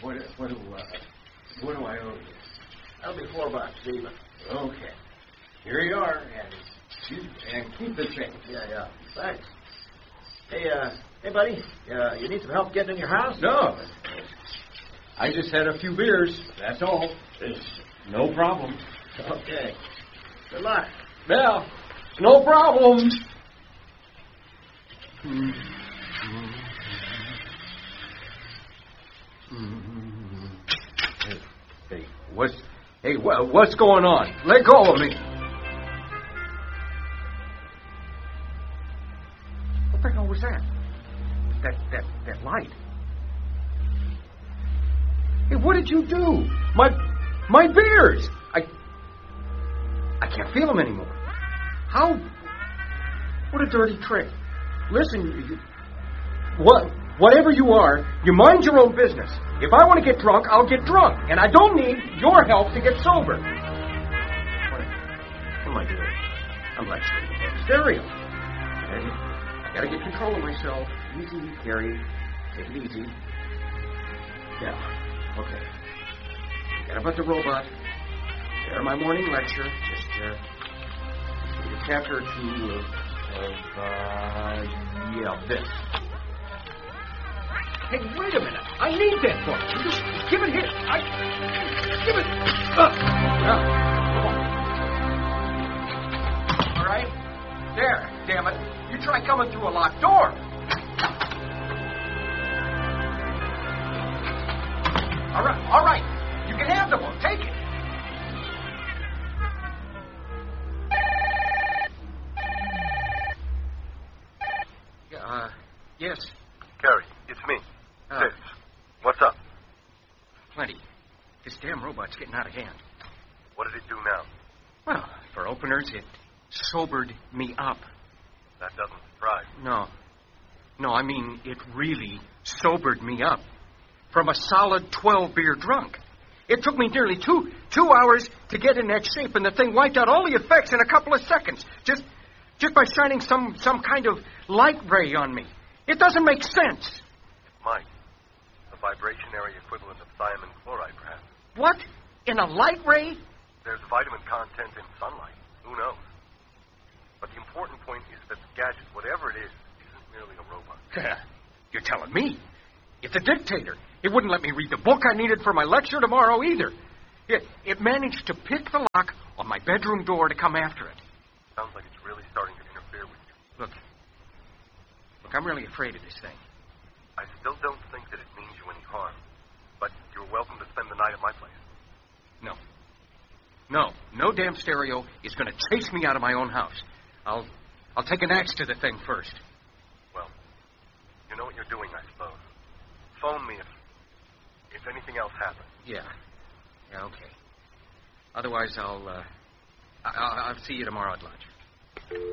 What do I owe you? That'll be $4, Stephen. Okay. Here you are, and keep the change. Yeah. Thanks. Hey, buddy. You need some help getting in your house? No. I just had a few beers, that's all. It's no problem. Okay. Good luck. Well, no problem. What's going on? Let go of me. What the hell was that? That light. Hey, what did you do? My beers. I can't feel them anymore. How? What a dirty trick. Listen, whatever you are, you mind your own business. If I want to get drunk, I'll get drunk. And I don't need your help to get sober. What am I doing? I'm like stereo. I gotta get control of myself. Easy, Gary. Take it easy. Yeah, okay. Forget about the robot. There, my morning lecture. Just read a chapter or two of this. Hey, wait a minute. I need that book. Just give it here. Give it. All right. There, damn it. You try coming through a locked door. All right. You can have the book. Take it. Yes. Gary, it's me. Sis. What's up? Plenty. This damn robot's getting out of hand. What did it do now? Well, for openers, it sobered me up. That doesn't surprise me. No, I mean, it really sobered me up. From a solid 12-beer drunk. It took me nearly two hours to get in that shape, and the thing wiped out all the effects in a couple of seconds. Just by shining some kind of light ray on me. It doesn't make sense. It might. The vibrationary equivalent of thiamine chloride, perhaps. What? In a light ray? There's vitamin content in sunlight. Who knows? But the important point is that the gadget, whatever it is, isn't merely a robot. You're telling me. It's a dictator. It wouldn't let me read the book I needed for my lecture tomorrow either. It managed to pick the lock on my bedroom door to come after it. Sounds like it's really starting to interfere with you. Look, I'm really afraid of this thing. I still don't think that it means you any harm. But you're welcome to spend the night at my place. No damn stereo is going to chase me out of my own house. I'll take an axe to the thing first. Well, you know what you're doing, I suppose. Phone me if anything else happens. Yeah, okay. Otherwise, I'll see you tomorrow at lunch.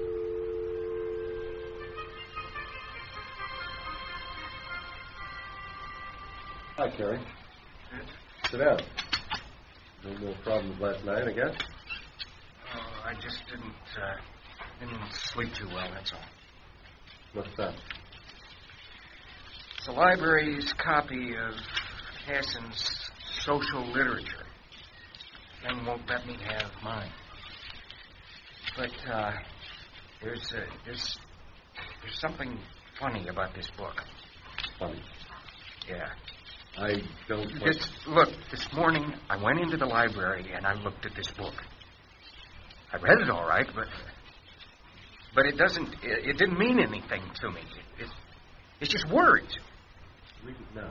Hi, Carrie. Sit down. No more problems last night, I guess? Oh, I just didn't sleep too well, that's all. What's that? It's the library's copy of Hassan's social literature. Thing won't let me have mine. But there's something funny about this book. Funny? Yeah. I don't... Look, this morning I went into the library and I looked at this book. I read it all right, but it didn't mean anything to me. It's just words. Read it now.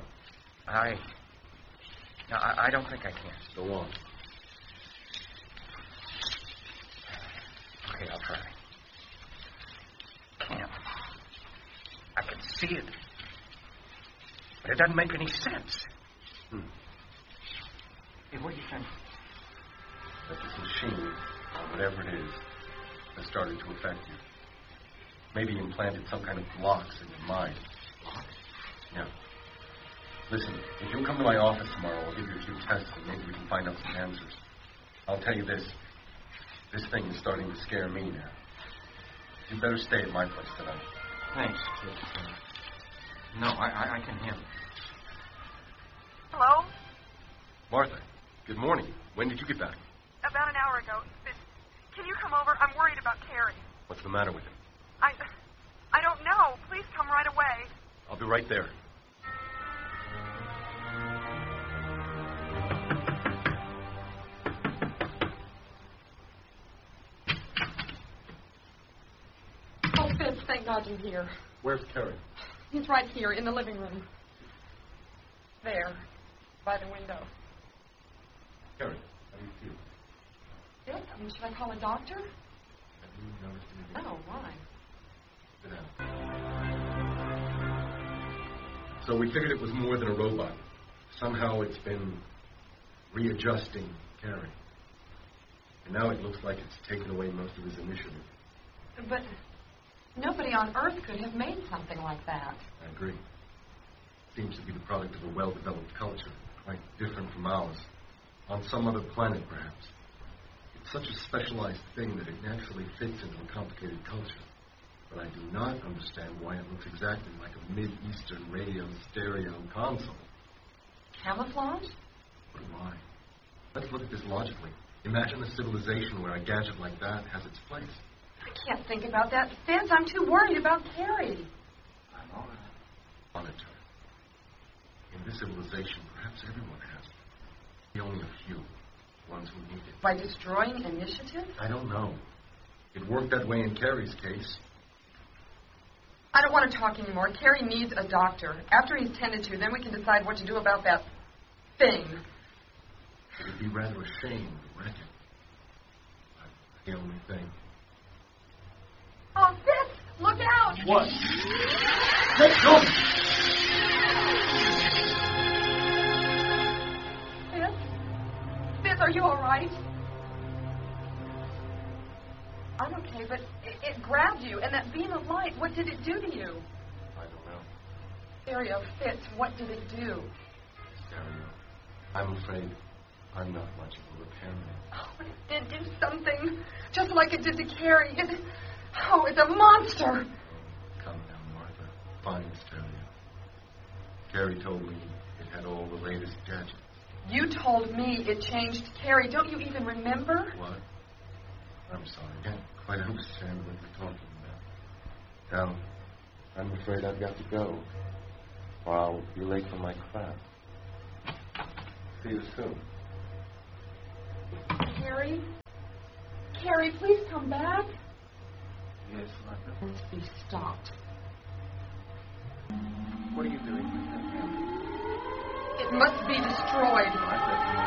I don't think I can. Go on. Okay, I'll try. Can't. I can see it. But it doesn't make any sense. Hey, what do you think? That this machine, or whatever it is, has started to affect you. Maybe implanted some kind of blocks in your mind. Blocks? Yeah. Listen, if you'll come to my office tomorrow, I'll give you a few tests and maybe we can find out some answers. I'll tell you this. This thing is starting to scare me now. You better stay at my place tonight. Thanks, kid. No, I can handle it. Hello? Martha, good morning. When did you get back? About an hour ago. Can you come over? I'm worried about Carrie. What's the matter with him? I don't know. Please come right away. I'll be right there. Oh, Fitz, thank God you're here. Where's Carrie? He's right here in the living room. There, by the window. Carrie, how do you feel? Fitz, should I call a doctor? Have you noticed anything? No, why? Sit down. So we figured it was more than a robot. Somehow it's been readjusting Carrie. And now it looks like it's taken away most of his initiative. But nobody on Earth could have made something like that. I agree. Seems to be the product of a well-developed culture, quite different from ours. On some other planet, perhaps. It's such a specialized thing that it naturally fits into a complicated culture. But I do not understand why it looks exactly like a mid-Eastern radio stereo console. Camouflage? But why? Let's look at this logically. Imagine a civilization where a gadget like that has its place. I can't think about that, Fitz. I'm too worried about Carrie. I'm on it. In this civilization, perhaps everyone has it. Only a few. Ones who need it. By destroying initiative? I don't know. It worked that way in Carrie's case. I don't want to talk anymore. Carrie needs a doctor. After he's tended to, then we can decide what to do about that thing. It would be rather a shame to wreck it. But the only thing. Oh, Fitz! Look out! What? Let's go! Fitz, are you all right? I'm okay, but it grabbed you, and that beam of light, what did it do to you? I don't know. Stereo, Fitz, what did it do? Stereo, I'm afraid I'm not much of a repairman. Oh, it did do something, just like it did to Carrie. It's a monster. Calm down, Martha. Fine stereo. Carrie told me it had all the latest gadgets. You told me it changed Carrie. Don't you even remember? What? I'm sorry. I can't quite understand what you're talking about. Now, I'm afraid I've got to go, or I'll be late for my class. See you soon. Carrie? Carrie, please come back. Yes, Martha. Must be stopped. What are you doing? It must be destroyed. Martha.